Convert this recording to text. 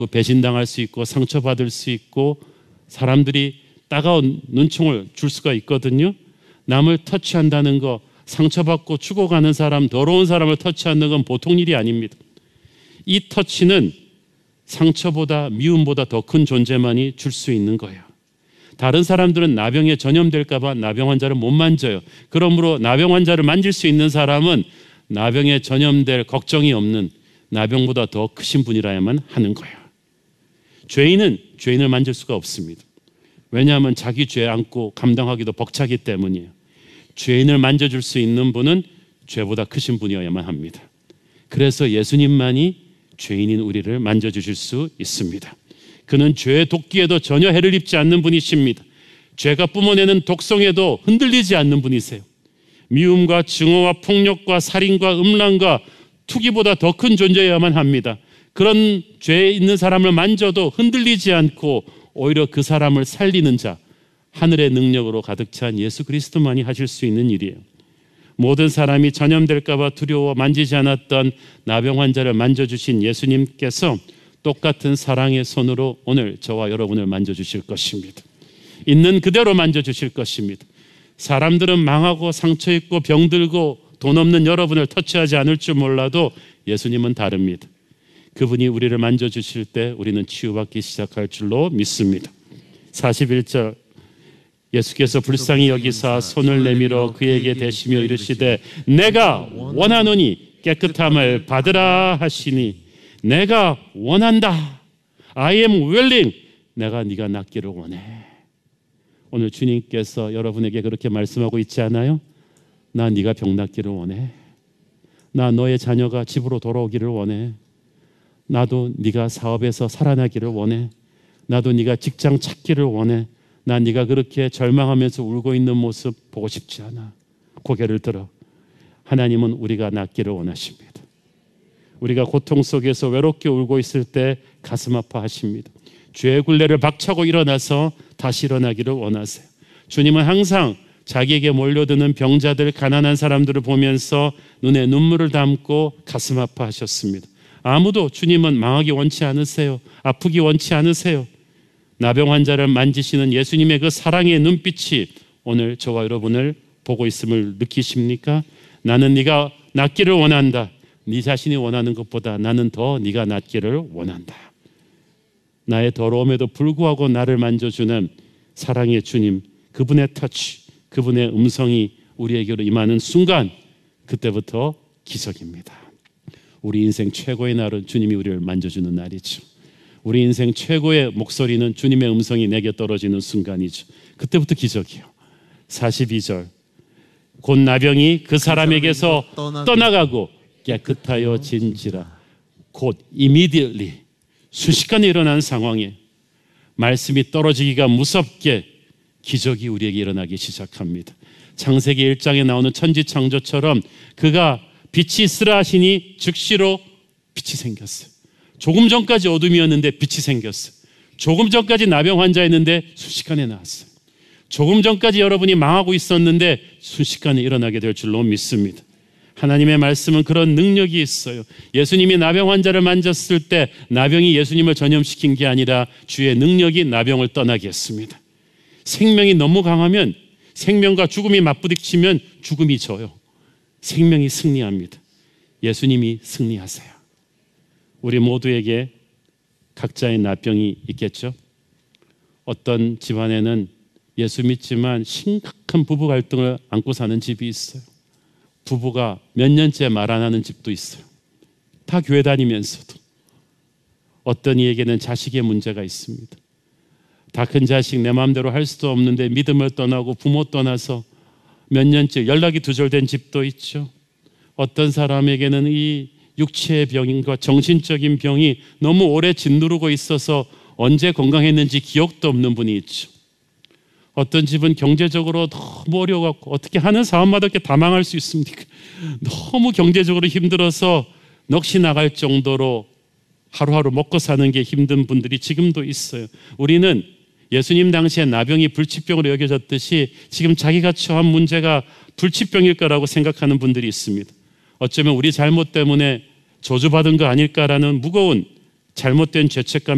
배신당할 수 있고 상처받을 수 있고 사람들이 따가운 눈총을 줄 수가 있거든요. 남을 터치한다는 거, 상처받고 죽어가는 사람, 더러운 사람을 터치하는 건 보통 일이 아닙니다. 이 터치는 상처보다 미움보다 더 큰 존재만이 줄 수 있는 거예요. 다른 사람들은 나병에 전염될까 봐 나병 환자를 못 만져요. 그러므로 나병 환자를 만질 수 있는 사람은 나병에 전염될 걱정이 없는 나병보다 더 크신 분이라야만 하는 거예요. 죄인은 죄인을 만질 수가 없습니다. 왜냐하면 자기 죄 안고 감당하기도 벅차기 때문이에요. 죄인을 만져줄 수 있는 분은 죄보다 크신 분이어야만 합니다. 그래서 예수님만이 죄인인 우리를 만져주실 수 있습니다. 그는 죄의 도끼에도 전혀 해를 입지 않는 분이십니다. 죄가 뿜어내는 독성에도 흔들리지 않는 분이세요. 미움과 증오와 폭력과 살인과 음란과 투기보다 더 큰 존재여야만 합니다. 그런 죄에 있는 사람을 만져도 흔들리지 않고 오히려 그 사람을 살리는 자, 하늘의 능력으로 가득 찬 예수 그리스도만이 하실 수 있는 일이에요. 모든 사람이 전염될까 봐 두려워 만지지 않았던 나병 환자를 만져주신 예수님께서 똑같은 사랑의 손으로 오늘 저와 여러분을 만져주실 것입니다. 있는 그대로 만져주실 것입니다. 사람들은 망하고 상처 입고 병들고 돈 없는 여러분을 터치하지 않을 줄 몰라도 예수님은 다릅니다. 그분이 우리를 만져주실 때 우리는 치유받기 시작할 줄로 믿습니다. 41절 예수께서 불쌍히 여기사 손을 내밀어 그에게 대시며 이르시되 내가 원하노니 깨끗함을 받으라 하시니 내가 원한다. I am willing. 내가 네가 낫기를 원해. 오늘 주님께서 여러분에게 그렇게 말씀하고 있지 않아요? 나 네가 병 낫기를 원해. 나 너의 자녀가 집으로 돌아오기를 원해. 나도 네가 사업에서 살아나기를 원해. 나도 네가 직장 찾기를 원해. 나 네가 그렇게 절망하면서 울고 있는 모습 보고 싶지 않아. 고개를 들어. 하나님은 우리가 낫기를 원하십니다. 우리가 고통 속에서 외롭게 울고 있을 때 가슴 아파하십니다. 죄의 굴레를 박차고 일어나서 다시 일어나기를 원하세요. 주님은 항상 자기에게 몰려드는 병자들, 가난한 사람들을 보면서 눈에 눈물을 담고 가슴 아파하셨습니다. 아무도 주님은 망하기 원치 않으세요. 아프기 원치 않으세요. 나병 환자를 만지시는 예수님의 그 사랑의 눈빛이 오늘 저와 여러분을 보고 있음을 느끼십니까? 나는 네가 낫기를 원한다. 네 자신이 원하는 것보다 나는 더 네가 낫기를 원한다. 나의 더러움에도 불구하고 나를 만져주는 사랑의 주님, 그분의 터치, 그분의 음성이 우리에게로 임하는 순간 그때부터 기적입니다. 우리 인생 최고의 날은 주님이 우리를 만져주는 날이죠. 우리 인생 최고의 목소리는 주님의 음성이 내게 떨어지는 순간이죠. 그때부터 기적이에요. 42절 곧 나병이 그 사람에게서 떠나가고 깨끗하여진지라. 곧 immediately 순식간에 일어난 상황에 말씀이 떨어지기가 무섭게 기적이 우리에게 일어나기 시작합니다. 창세기 1장에 나오는 천지창조처럼 그가 빛이 있으라 하시니 즉시로 빛이 생겼어요. 조금 전까지 어둠이었는데 빛이 생겼어요. 조금 전까지 나병 환자였는데 순식간에 나왔어요. 조금 전까지 여러분이 망하고 있었는데 순식간에 일어나게 될 줄로 믿습니다. 하나님의 말씀은 그런 능력이 있어요. 예수님이 나병 환자를 만졌을 때 나병이 예수님을 전염시킨 게 아니라 주의 능력이 나병을 떠나게 했습니다. 생명이 너무 강하면 생명과 죽음이 맞부딪히면 죽음이 져요. 생명이 승리합니다. 예수님이 승리하세요. 우리 모두에게 각자의 나병이 있겠죠. 어떤 집안에는 예수 믿지만 심각한 부부 갈등을 안고 사는 집이 있어요. 부부가 몇 년째 말 안 하는 집도 있어요. 다 교회 다니면서도. 어떤 이에게는 자식의 문제가 있습니다. 다 큰 자식 내 마음대로 할 수도 없는데 믿음을 떠나고 부모 떠나서 몇 년째 연락이 두절된 집도 있죠. 어떤 사람에게는 이 육체의 병과 정신적인 병이 너무 오래 짓누르고 있어서 언제 건강했는지 기억도 없는 분이 있죠. 어떤 집은 경제적으로 너무 어려워갖고 어떻게 하는 사업마다 이렇게 다 망할 수 있습니까? 너무 경제적으로 힘들어서 넋이 나갈 정도로 하루하루 먹고 사는 게 힘든 분들이 지금도 있어요. 우리는 예수님 당시에 나병이 불치병으로 여겨졌듯이 지금 자기가 처한 문제가 불치병일 거라고 생각하는 분들이 있습니다. 어쩌면 우리 잘못 때문에 저주받은 거 아닐까라는 무거운 잘못된 죄책감